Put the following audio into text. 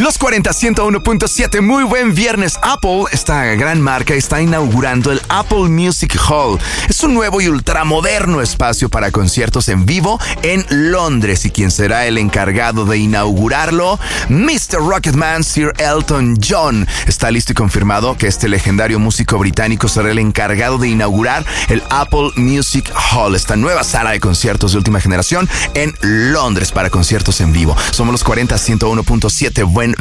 Los 40 101.7, muy buen viernes. Apple, esta gran marca, está inaugurando el Apple Music Hall. Es un nuevo y ultramoderno espacio para conciertos en vivo en Londres. Y quien será el encargado de inaugurarlo, Mr. Rocketman, Sir Elton John. Está listo y confirmado que este legendario músico británico será el encargado de inaugurar el Apple Music Hall, esta nueva sala de conciertos de última generación en Londres para conciertos en vivo. Somos los 40 101.7, buen